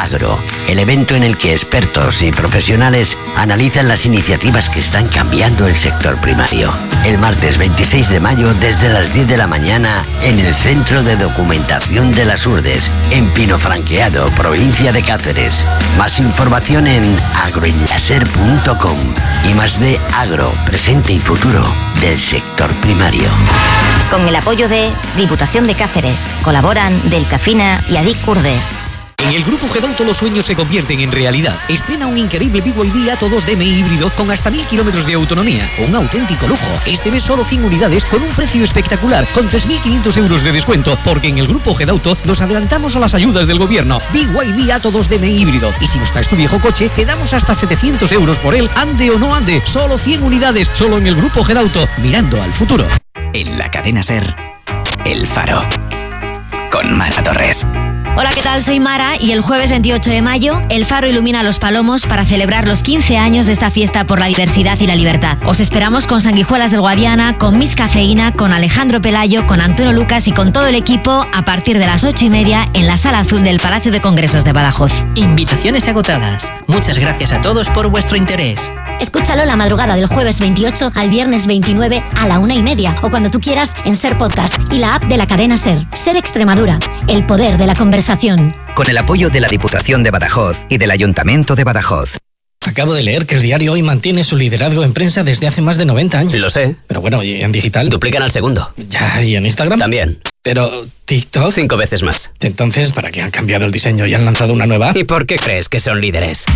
Agro, el evento en el que expertos y profesionales analizan las iniciativas que están cambiando el sector primario. El martes 26 de mayo desde las 10 de la mañana en el Centro de Documentación de las Urdes, en Pinofranqueado, provincia de Cáceres. Más información en agroenlaser.com y más de agro, presente y futuro del sector primario. Con el apoyo de Diputación de Cáceres, colaboran Delcafina y Adic Urdes. En el Grupo Gedauto los sueños se convierten en realidad. Estrena un increíble BYD Atto 2 DMI híbrido con hasta 1000 kilómetros de autonomía. Un auténtico lujo. Este mes solo 100 unidades con un precio espectacular, con 3.500 euros de descuento, porque en el Grupo Gedauto nos adelantamos a las ayudas del gobierno. BYD Atto 2 DMI híbrido. Y si nos traes tu viejo coche, te damos hasta 700 euros por él, ande o no ande. Solo 100 unidades, solo en el Grupo Gedauto, mirando al futuro. En la cadena SER, El Faro, con Mara Torres. Hola, ¿qué tal? Soy Mara y el jueves 28 de mayo El Faro ilumina Los Palomos para celebrar los 15 años de esta fiesta por la diversidad y la libertad. Os esperamos con Sanguijuelas del Guadiana, con Miss Cafeína, con Alejandro Pelayo, con Antonio Lucas y con todo el equipo a partir de las 8:30 en la Sala Azul del Palacio de Congresos de Badajoz. Invitaciones agotadas. Muchas gracias a todos por vuestro interés. Escúchalo la madrugada del jueves 28 al viernes 29 a la 1:30 o cuando tú quieras en SER Podcast y la app de la cadena SER. SER Extremadura, el poder de la conversación. Con el apoyo de la Diputación de Badajoz y del Ayuntamiento de Badajoz. Acabo de leer que el diario Hoy mantiene su liderazgo en prensa desde hace más de 90 años. Lo sé. Pero bueno, ¿y en digital? Duplican al segundo. Ya, ¿y en Instagram? También. Pero TikTok... 5 veces más. Entonces, ¿para qué han cambiado el diseño y han lanzado una nueva? ¿Y por qué crees que son líderes?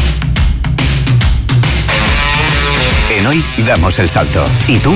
En Hoy damos el salto. ¿Y tú?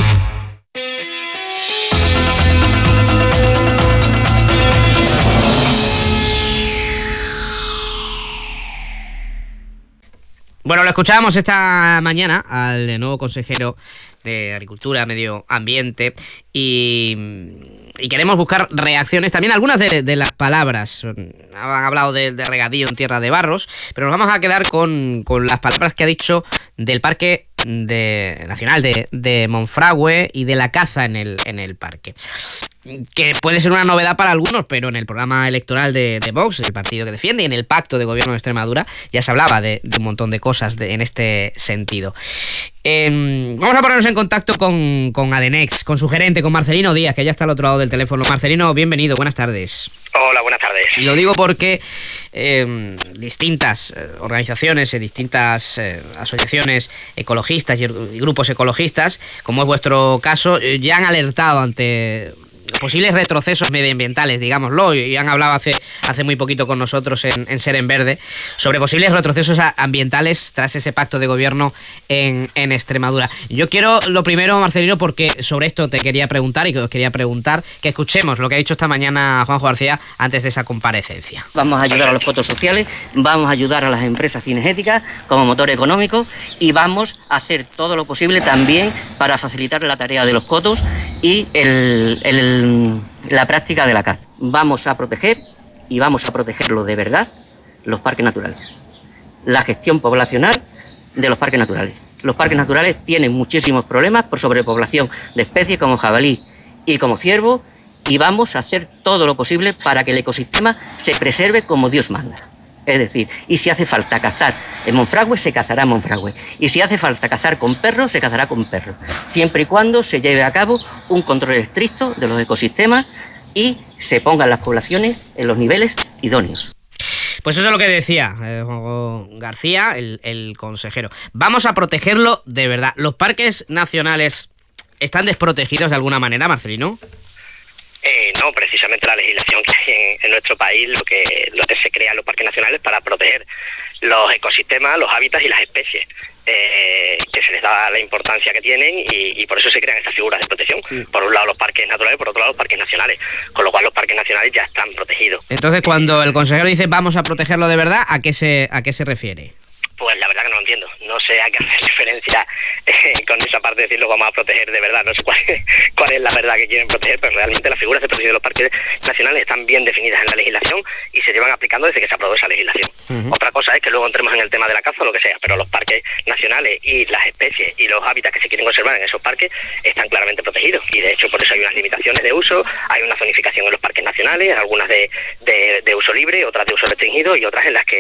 Bueno, lo escuchábamos esta mañana al nuevo consejero de Agricultura, Medio Ambiente y queremos buscar reacciones también, algunas de las palabras. Han hablado de regadío en tierra de barros, pero nos vamos a quedar con las palabras que ha dicho del Parque Nacional de Monfragüe y de la caza en el parque. Que puede ser una novedad para algunos, pero en el programa electoral de Vox, el partido que defiende, y en el pacto de gobierno de Extremadura, ya se hablaba de un montón de cosas en este sentido. Vamos a ponernos en contacto con Adenex, con su gerente, con Marcelino Díaz, que ya está al otro lado del teléfono. Marcelino, bienvenido, buenas tardes. Hola, buenas tardes. Y lo digo porque distintas organizaciones, distintas asociaciones ecologistas y grupos ecologistas, como es vuestro caso, ya han alertado ante posibles retrocesos medioambientales, digámoslo, y han hablado hace muy poquito con nosotros en Ser en Verde sobre posibles retrocesos ambientales tras ese pacto de gobierno en Extremadura. Yo quiero, lo primero, Marcelino, porque sobre esto te quería preguntar y que os quería preguntar, que escuchemos lo que ha dicho esta mañana Juanjo García antes de esa comparecencia. Vamos a ayudar a los cotos sociales, vamos a ayudar a las empresas cinegéticas como motor económico y vamos a hacer todo lo posible también para facilitar la tarea de los cotos y la práctica de la caza. Vamos a proteger, y vamos a protegerlo de verdad, los parques naturales. La gestión poblacional de los parques naturales. Los parques naturales tienen muchísimos problemas por sobrepoblación de especies como jabalí y como ciervo, y vamos a hacer todo lo posible para que el ecosistema se preserve como Dios manda. Es decir, y si hace falta cazar en Monfragüe, se cazará en Monfragüe. Y si hace falta cazar con perros, se cazará con perros. Siempre y cuando se lleve a cabo un control estricto de los ecosistemas y se pongan las poblaciones en los niveles idóneos. Pues eso es lo que decía Juanjo García, el consejero. Vamos a protegerlo de verdad. ¿Los parques nacionales están desprotegidos de alguna manera, Marcelino? No, precisamente la legislación que hay en nuestro país, lo que se crea en los parques nacionales para proteger los ecosistemas, los hábitats y las especies, que se les da la importancia que tienen y por eso se crean estas figuras de protección. Por un lado los parques naturales, por otro lado los parques nacionales, con lo cual los parques nacionales ya están protegidos. Entonces, cuando el consejero dice vamos a protegerlo de verdad, ¿a qué se refiere? Pues la verdad que no lo entiendo. No sé a qué hacer referencia con esa parte de decir lo vamos a proteger de verdad. No sé cuál es la verdad que quieren proteger, pero realmente las figuras de protección de los parques nacionales están bien definidas en la legislación y se llevan aplicando desde que se aprobó esa legislación. Otra cosa es que luego entremos en el tema de la caza o lo que sea, pero los parques nacionales y las especies y los hábitats que se quieren conservar en esos parques están claramente protegidos. Y de hecho por eso hay unas limitaciones de uso, hay una zonificación en los parques nacionales, algunas de uso libre, otras de uso restringido y otras en las que